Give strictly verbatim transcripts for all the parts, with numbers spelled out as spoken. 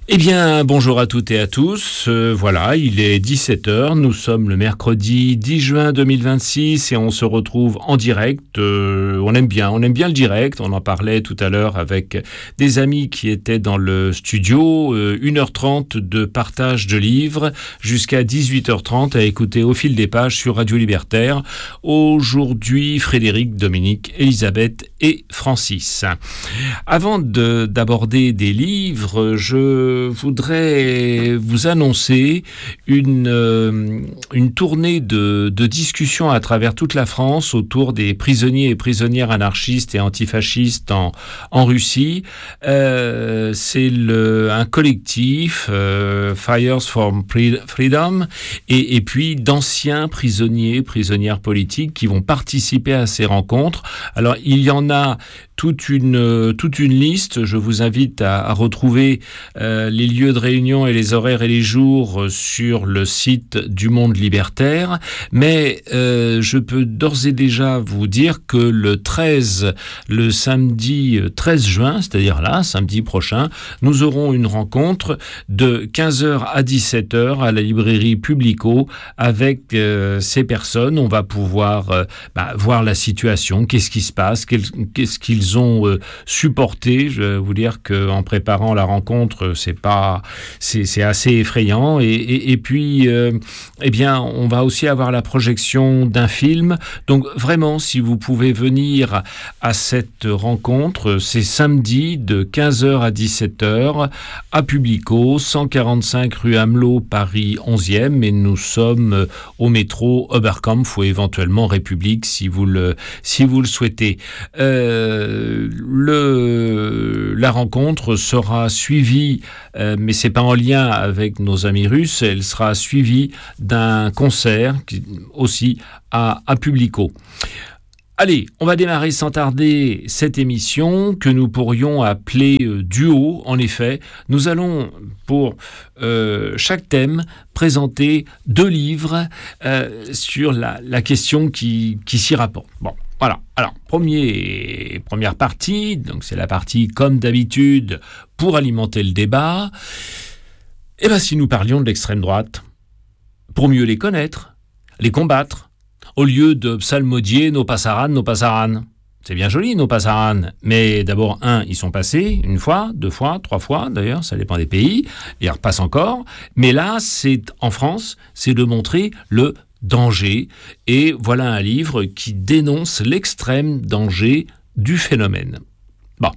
Eh bien, bonjour à toutes et à tous. Euh, voilà, il est dix-sept heures. Nous sommes le mercredi dix juin deux mille vingt-six et on se retrouve en direct. Euh, on aime bien, on aime bien le direct. On en parlait tout à l'heure avec des amis qui étaient dans le studio. Euh, une heure trente de partage de livres jusqu'à dix-huit heures trente à écouter au fil des pages sur Radio Libertaire. Aujourd'hui, Frédéric, Dominique, Elisabeth et Francis. Avant de, d'aborder des livres, je Je voudrais vous annoncer une, euh, une tournée de, de discussions à travers toute la France autour des prisonniers et prisonnières anarchistes et antifascistes en, en Russie. Euh, c'est le, un collectif, euh, Fires for Freedom, et, et puis d'anciens prisonniers, prisonnières politiques qui vont participer à ces rencontres. Alors, il y en a toute une, toute une liste. Je vous invite à, à retrouver euh, les lieux de réunion et les horaires et les jours sur le site du Monde Libertaire. Mais euh, je peux d'ores et déjà vous dire que le treize, le samedi treize juin, c'est-à-dire là, samedi prochain, nous aurons une rencontre de quinze heures à dix-sept heures à la librairie Publico avec euh, ces personnes. On va pouvoir euh, bah, voir la situation, qu'est-ce qui se passe, qu'est-ce qu'ils ont euh, supporté. Je vais vous dire qu'en préparant la rencontre, c'est pas, c'est, c'est assez effrayant. Et, et, et puis, euh, eh bien, on va aussi avoir la projection d'un film. Donc, vraiment, si vous pouvez venir à cette rencontre, c'est samedi de quinze heures à dix-sept heures à Publico, cent quarante-cinq rue Amelot, Paris onzième. Et nous sommes au métro Oberkampf ou éventuellement République si vous le, si vous le souhaitez. Euh, le, la rencontre sera suivie, euh, mais c'est pas en lien avec nos amis russes, elle sera suivie d'un concert qui, aussi à, à Publico. Allez, on va démarrer sans tarder cette émission que nous pourrions appeler euh, duo. En effet, nous allons pour euh, chaque thème présenter deux livres euh, sur la, la question qui, qui s'y rapporte. Bon, voilà. Alors, premier, première partie, donc c'est la partie comme d'habitude pour alimenter le débat. Eh bien, si nous parlions de l'extrême droite, pour mieux les connaître, les combattre, au lieu de psalmodier nos passaran, nos passaran. C'est bien joli, nos passaran, mais d'abord, un, ils sont passés une fois, deux fois, trois fois, d'ailleurs, ça dépend des pays, ils repassent encore. Mais là, c'est en France, c'est de montrer le danger. Et voilà un livre qui dénonce l'extrême danger du phénomène. Bon.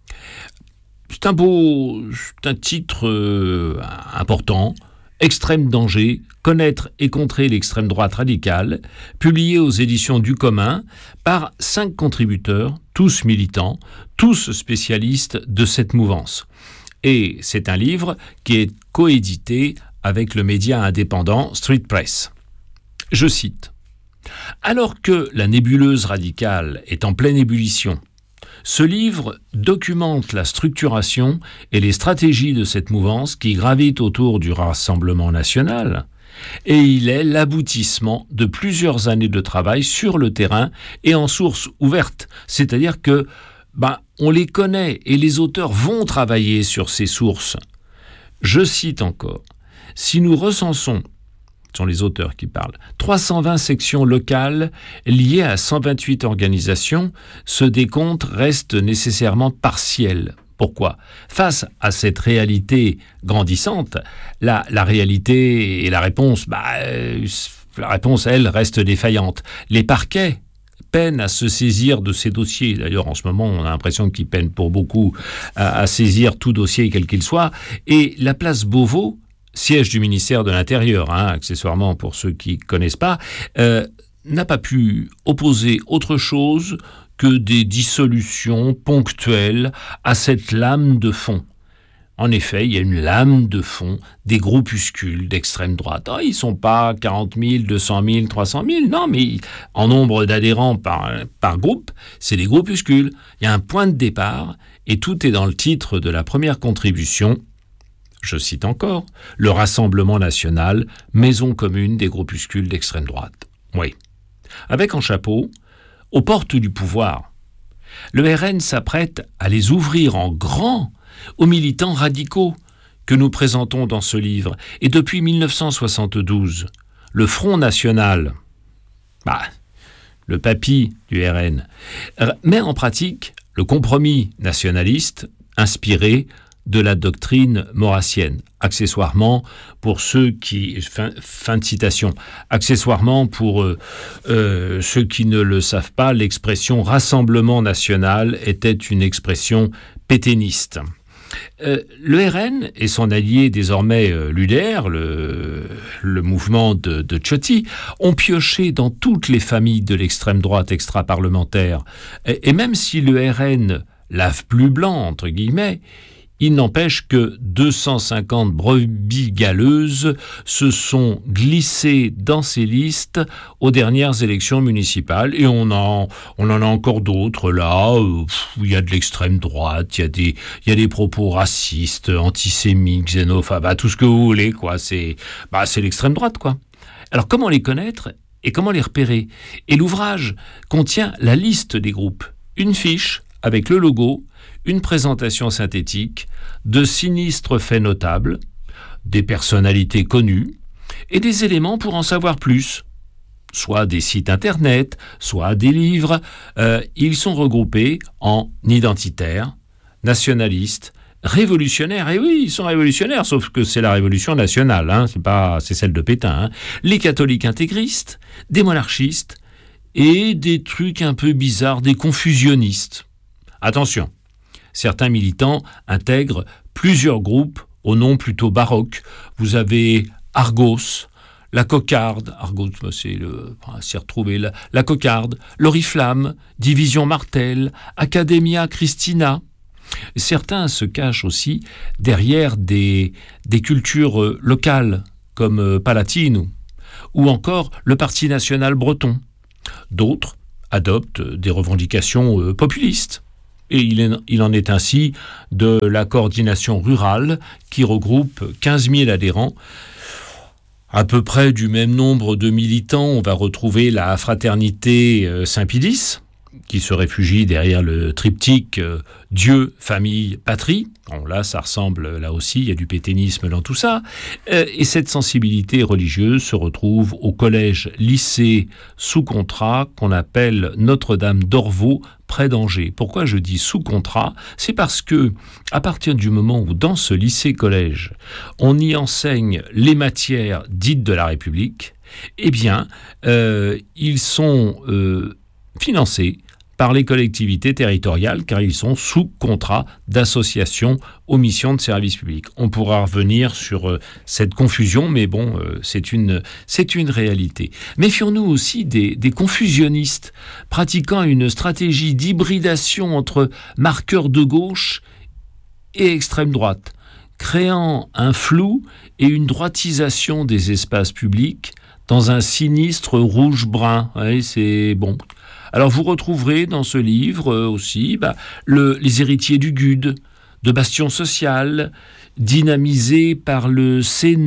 C'est un beau, c'est un titre euh, important. Extrême danger, connaître et contrer l'extrême droite radicale, publié aux éditions du commun par cinq contributeurs, tous militants, tous spécialistes de cette mouvance. Et c'est un livre qui est coédité avec le média indépendant Street Press. Je cite : « Alors que la nébuleuse radicale est en pleine ébullition, ce livre documente la structuration et les stratégies de cette mouvance qui gravite autour du Rassemblement national, et il est l'aboutissement de plusieurs années de travail sur le terrain et en source ouverte, c'est-à-dire que ben, on les connaît et les auteurs vont travailler sur ces sources. Je cite encore : « Si nous recensons, ce sont les auteurs qui parlent, trois cent vingt sections locales liées à cent vingt-huit organisations, ce décompte reste nécessairement partiel. Pourquoi ? Face à cette réalité grandissante, la, la réalité et la réponse, bah, euh, la réponse, elle, reste défaillante. Les parquets peinent à se saisir de ces dossiers. D'ailleurs, en ce moment, on a l'impression qu'ils peinent pour beaucoup à, à saisir tout dossier, quel qu'il soit. Et la place Beauvau, siège du ministère de l'Intérieur, hein, accessoirement pour ceux qui ne connaissent pas, euh, n'a pas pu opposer autre chose que des dissolutions ponctuelles à cette lame de fond. En effet, il y a une lame de fond des groupuscules d'extrême droite. Oh, ils ne sont pas quarante mille, deux cent mille, trois cent mille, non, mais en nombre d'adhérents par, par groupe, c'est des groupuscules. Il y a un point de départ et tout est dans le titre de la première contribution. Je cite encore, « Le Rassemblement national, maison commune des groupuscules d'extrême droite. » Oui. Avec en chapeau, aux portes du pouvoir, le R N s'apprête à les ouvrir en grand aux militants radicaux que nous présentons dans ce livre. Et depuis mille neuf cent soixante-douze, le Front National, bah, le papy du R N, met en pratique le compromis nationaliste inspiré de la doctrine maurassienne. Accessoirement, pour ceux qui... Fin, fin de citation. Accessoirement, pour euh, euh, ceux qui ne le savent pas, l'expression « Rassemblement national » était une expression pétainiste. Euh, le R N et son allié désormais euh, l'U D R, le, le mouvement de, de Ciotti, ont pioché dans toutes les familles de l'extrême droite extra-parlementaire. Et, et même si le R N lave plus blanc, entre guillemets, il n'empêche que deux cent cinquante brebis galeuses se sont glissées dans ces listes aux dernières élections municipales. Et on en, on en a encore d'autres là, où il y a de l'extrême droite, il y a des, il y a des propos racistes, antisémites, xénophobes, bah, tout ce que vous voulez, quoi. C'est, bah, c'est l'extrême droite, quoi. Alors comment les connaître et comment les repérer? Et l'ouvrage contient la liste des groupes, une fiche avec le logo, une présentation synthétique, de sinistres faits notables, des personnalités connues et des éléments pour en savoir plus. Soit des sites internet, soit des livres. Euh, ils sont regroupés en identitaires, nationalistes, révolutionnaires. Et oui, ils sont révolutionnaires, sauf que c'est la révolution nationale, hein, c'est pas, c'est celle de Pétain. Hein. Les catholiques intégristes, des monarchistes et des trucs un peu bizarres, des confusionnistes. Attention, certains militants intègrent plusieurs groupes au nom plutôt baroque. Vous avez Argos, la Cocarde, Argos, c'est le, s'y retrouver, la, la Cocarde, l'Oriflamme, Division Martel, Academia Christina. Certains se cachent aussi derrière des, des cultures locales, comme Palatine, ou encore le Parti national breton. D'autres adoptent des revendications populistes. Et il, est, il en est ainsi de la coordination rurale qui regroupe quinze mille adhérents. À peu près du même nombre de militants, on va retrouver la fraternité Saint-Pédis, qui se réfugie derrière le triptyque euh, Dieu, famille, patrie. Bon, là, ça ressemble, là aussi, il y a du pétainisme dans tout ça. Euh, et cette sensibilité religieuse se retrouve au collège-lycée sous contrat qu'on appelle Notre-Dame d'Orvaux, près d'Angers. Pourquoi je dis sous contrat? C'est parce que, à partir du moment où, dans ce lycée-collège, on y enseigne les matières dites de la République, eh bien, euh, ils sont euh, financés par les collectivités territoriales, car ils sont sous contrat d'association aux missions de service public. On pourra revenir sur euh, cette confusion, mais bon, euh, c'est une, c'est une réalité. Méfions-nous aussi des, des confusionnistes pratiquant une stratégie d'hybridation entre marqueurs de gauche et extrême droite, créant un flou et une droitisation des espaces publics dans un sinistre rouge-brun. Ouais, c'est bon. Alors vous retrouverez dans ce livre euh, aussi bah, le, les héritiers du G U D, de Bastion Social, dynamisés par le C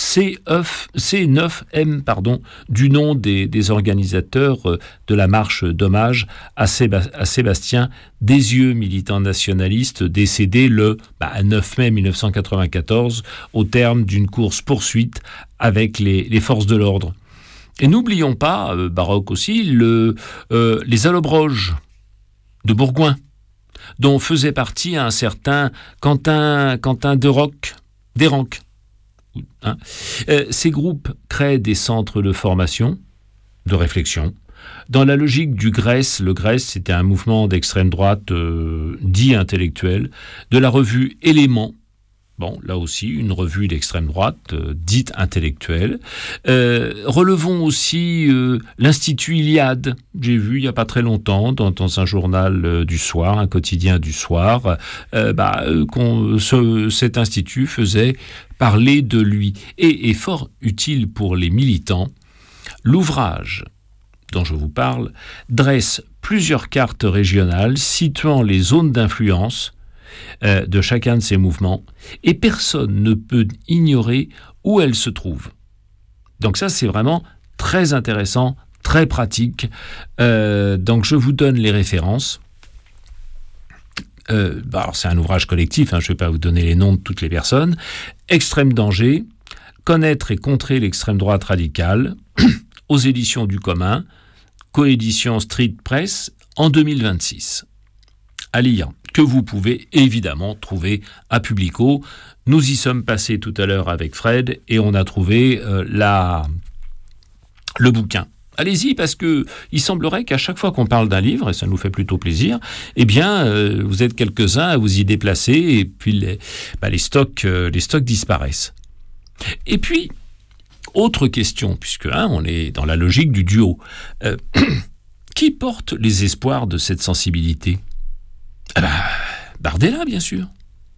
neuf M pardon, du nom des, des organisateurs euh, de la marche d'hommage à, Séba- à Sébastien Desieux, militant nationaliste décédé le bah, neuf mai mille neuf cent quatre-vingt-quatorze au terme d'une course-poursuite avec les, les forces de l'ordre. Et n'oublions pas, euh, baroque aussi, le, euh, les allobroges de Bourgoin, dont faisait partie un certain Quentin, Quentin Deroc, Desranques. Hein. Euh, ces groupes créent des centres de formation, de réflexion. Dans la logique du G R E S, le G R E S, c'était un mouvement d'extrême droite euh, dit intellectuel, de la revue Éléments. Bon, là aussi, une revue d'extrême droite, euh, dite intellectuelle. Euh, relevons aussi euh, l'Institut Iliade. J'ai vu il n'y a pas très longtemps, dans, dans un journal euh, du soir, un quotidien du soir, euh, bah, euh, qu'on, ce, cet institut faisait parler de lui. Et est fort utile pour les militants. L'ouvrage dont je vous parle dresse plusieurs cartes régionales situant les zones d'influence Euh, de chacun de ces mouvements, et personne ne peut ignorer où elles se trouvent. Donc ça, c'est vraiment très intéressant, très pratique. Euh, donc je vous donne les références. Euh, bah alors c'est un ouvrage collectif, hein, je ne vais pas vous donner les noms de toutes les personnes. Extrême danger, connaître et contrer l'extrême droite radicale, aux éditions du commun, coédition Street Press, en deux mille vingt-six. À lire, que vous pouvez évidemment trouver à Publico. Nous y sommes passés tout à l'heure avec Fred et on a trouvé euh, la... le bouquin. Allez-y, parce que il semblerait qu'à chaque fois qu'on parle d'un livre, et ça nous fait plutôt plaisir, eh bien, euh, vous êtes quelques-uns à vous y déplacer, et puis les, bah, les stocks, euh, les stocks disparaissent. Et puis, autre question, puisque hein, on est dans la logique du duo. Euh, qui porte les espoirs de cette sensibilité ? Ah bah, Bardella, bien sûr.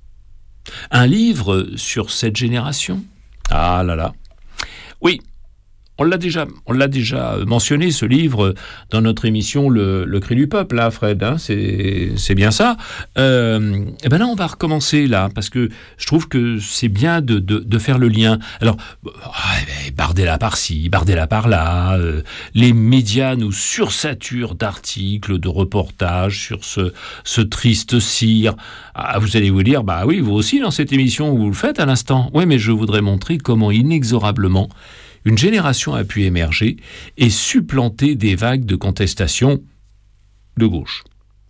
Un livre sur cette génération ? Ah là là. Oui. On l'a déjà, on l'a déjà mentionné, ce livre, dans notre émission Le, le Cri du Peuple, là, Fred, hein, c'est, c'est bien ça. Euh, et ben là, on va recommencer, là, parce que je trouve que c'est bien de, de, de faire le lien. Alors, Bardella par-ci, Bardella par-là, euh, les médias nous sursaturent d'articles, de reportages sur ce, ce triste cire. Ah, vous allez vous dire, bah oui, vous aussi, dans cette émission, vous le faites à l'instant. Oui, mais je voudrais montrer comment inexorablement une génération a pu émerger et supplanter des vagues de contestation de gauche.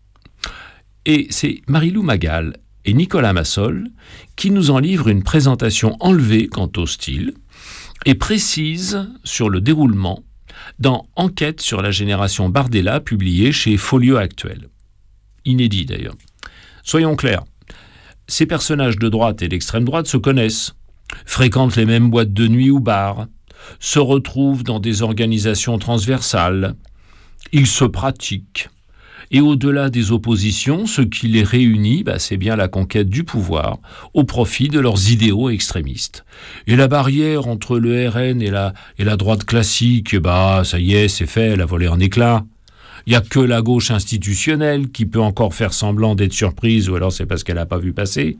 Et c'est Marie-Lou Magal et Nicolas Massol qui nous en livrent une présentation enlevée quant au style et précise sur le déroulement dans Enquête sur la génération Bardella, publié chez Folio Actuel. Inédit d'ailleurs. Soyons clairs, ces personnages de droite et d'extrême droite se connaissent, fréquentent les mêmes boîtes de nuit ou bars, se retrouvent dans des organisations transversales, ils se pratiquent. Et au-delà des oppositions, ce qui les réunit, bah, c'est bien la conquête du pouvoir au profit de leurs idéaux extrémistes. Et la barrière entre le R N et la, et la droite classique, bah, ça y est, c'est fait, elle a volé en éclats. Il n'y a que la gauche institutionnelle qui peut encore faire semblant d'être surprise, ou alors c'est parce qu'elle n'a pas vu passer.